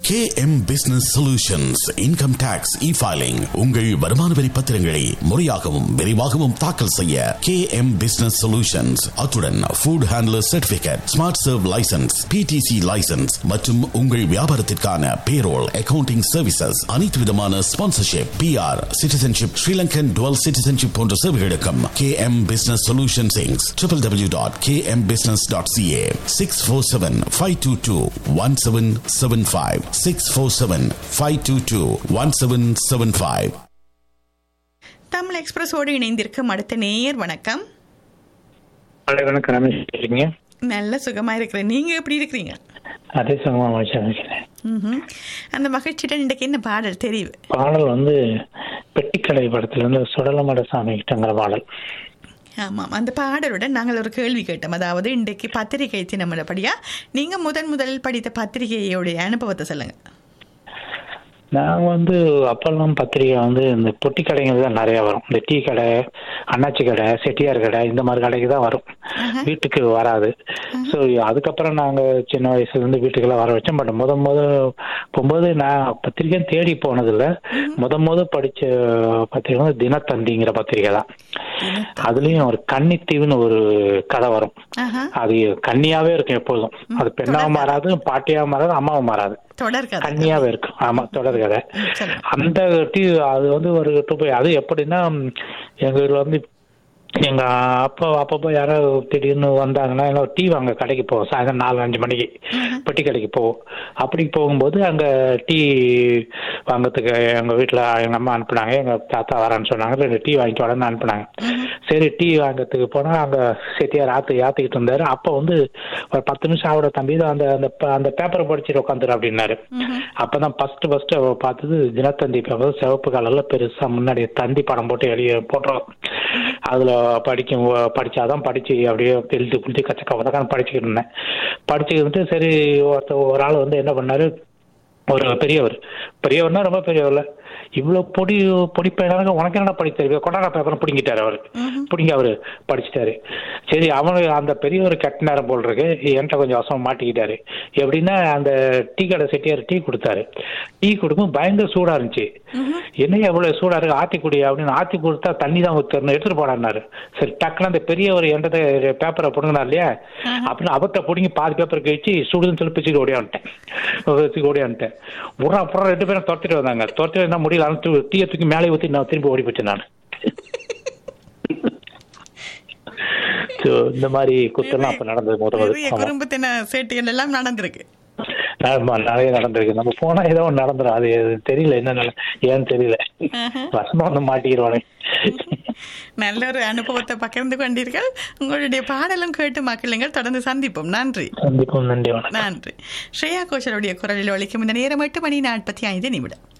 KM Business Solutions Income Tax E-Filing. உங்கள் வருமான வரி பத்திரங்களை முறையாகவும் விரைவாகவும் தாக்கல் செய்ய KM Business Solutions. அத்துடன் food handler certificate, smart serve licence, PTC licence மற்றும் உங்கள் வியாபாரத்திற்கான பேரோல், அக்கவுண்டிங் சர்வீசஸ், அனைத்து விதமான sponsorship, PR, citizenship, Sri Lankan twelve citizenship போன்ற சேவைகளுக்கும் KM Business Solutions Inc. www.kmbusiness.ca 647-522-1775 647-522-1775. Tamil எக்ஸ்பிரஸோடு இணைந்திருக்கும் அடுத்த நேயர். வணக்கம். வணக்கம் ரமேஷ். நல்ல சுகமா இருக்கிறேன். நீங்க எப்படி இருக்கிறீங்க? அதே சுகமா இருக்கிறேன். அந்த மகிழ்ச்சியுடன் இன்றைக்கு என்ன பாடல் தெரிவு? பாடல் வந்து பெட்டிக்கடை படத்துல இருந்து சுடலமட சாமி கிட்டங்கிற பாடல். ஆமாம், அந்த பாடலுடன் நாங்கள் ஒரு கேள்வி கேட்டோம். அதாவது இன்றைக்கு பத்திரிகை தினமுறைப்படியா நீங்க முதல் படித்த பத்திரிகையோடைய அனுபவத்தை சொல்லுங்க. நான் வந்து அப்பெல்லாம் பத்திரிகை வந்து இந்த பொட்டி கடைகள் தான் நிறைய வரும். இந்த டீ கடை, அண்ணாச்சி கடை, செட்டியார் கடை, இந்த மாதிரி கடைக்கு தான் வரும், வீட்டுக்கு வராது. ஸோ அதுக்கப்புறம் நாங்கள் சின்ன வயசுலேருந்து வீட்டுக்கெல்லாம் வர வச்சோம். பட் போகும்போது நான் பத்திரிக்கை தேடி போனதில்லை. படித்த பத்திரிகை வந்து தினத்தந்திங்கிற பத்திரிகை தான். அதுலேயும் ஒரு கன்னித்தீவுன்னு ஒரு கதை வரும். அது கன்னியாவே இருக்கும் எப்போதும். அது பெண்ணாவும் மாறாது, பாட்டியாவும் மாறாது, அம்மாவும் மாறாது, கன்னியாவே இருக்கும். ஆமா, தொடர்கதை. அந்த அது வந்து ஒரு போய் அது எப்படின்னா, எங்க ஊர்ல வந்து எங்க அப்பப்போ யாரோ திடீர்னு வந்தாங்கன்னா எல்லாம் டீ வாங்க கடைக்கு போவோம். சாயந்தரம் 4-5 மணிக்கு பெட்டி கடைக்கு போவோம். அப்படி போகும்போது அங்க டீ வாங்கறதுக்கு எங்க வீட்டுல எங்க அம்மா அனுப்புனாங்க. எங்க தாத்தா வரான்னு சொன்னாங்க. 2 டீ வாங்கிட்டு வரேன்னு அனுப்புனாங்க. சரி, டீ வாங்கறதுக்கு போனா அங்க செட்டியார் ஆத்திக்கிட்டு இருந்தாரு. அப்ப வந்து ஒரு 10 நிமிஷம் ஆவிட தம்பி அந்த அந்த பேப்பரை படிச்சுட்டு உட்காந்துரு அப்படின்னாரு. அப்பதான் ஃபர்ஸ்ட் பார்த்தது தினத்தந்தி பேப்பர். சிவப்பு கலர்ல பெருசா முன்னாடி தந்தி படம் போட்டு வெளியே போட்டுரும். அதுல படிச்சாதான் படிச்சு அப்படியே எழுத்து குளிச்சு கச்சக்கான படிச்சுக்கிட்டு இருந்தேன். படிச்சுக்கிட்டு சரி, ஒரு ஆள் வந்து என்ன பண்ணாரு, ஒரு பெரியவர்னா ரொம்ப பெரியவர்ல, இவ்வளவு பொடி பையனாக உனக்கு என்னடா படிக்க தெரியும், கொண்டாடா பேப்பரை பிடிங்கிட்டாரு. அவரு படிச்சுட்டாரு. சரி, அவனுக்கு அந்த பெரியவர் கட்ட நேரம் போல் இருக்கு, என்கிட்ட கொஞ்சம் அவசரம் மாட்டிக்கிட்டாரு. எப்படின்னா, அந்த டீ கடை செட்டியார் டீ கொடுத்தாரு. டீ கொடுக்கும் பயங்கர சூடா இருந்துச்சு. என்னையா எவ்வளவு சூடா இருக்கு, ஆத்தி குடி அப்படின்னு. ஆத்தி கொடுத்தா தண்ணி தான் ஊத்தணும், எடுத்துட்டு போடான்னாரு. சரி, டக்குன்னு அந்த பெரியவர் என்கிட்ட பேப்பரை பிடுங்கினார் இல்லையா, அப்படின்னு அவர்கிட்ட பிடிங்கி பாதி பேப்பர் கழிச்சு சுடுதுன்னு சொல்லி பிச்சுட்டு ஓடியான்ட்டேன். புறா 2 பேரும் துரத்திட்டு வந்தாங்க. துரத்திட்டு வந்தா முடியல, டீயை தூக்கி மேலே ஊற்றி நான் திரும்பி ஓடி போச்சேன் நான். இந்த மாதிரி குத்தெல்லாம் அப்ப நடந்தது. குடும்பத்தின சேட்டுகள் எல்லாம் நடந்திருக்கு. நிறைய நடந்திருக்கு. நம்ம போனா ஏதோ ஒன்று நடந்துடும். அது தெரியல என்ன ஏன்னு தெரியல, வசமா வந்து மாட்டிக்கிறோனே. நல்ல ஒரு அனுபவத்தை பகிர்ந்து கொண்டீர்கள். உங்களுடைய பாடலும் கேட்டு மக்களுங்கள். தொடர்ந்து சந்திப்போம். நன்றி. நன்றி. ஸ்ரேயா கோஷலுடைய குரலில் ஒலிக்கும் இந்த நேரம் 8:45.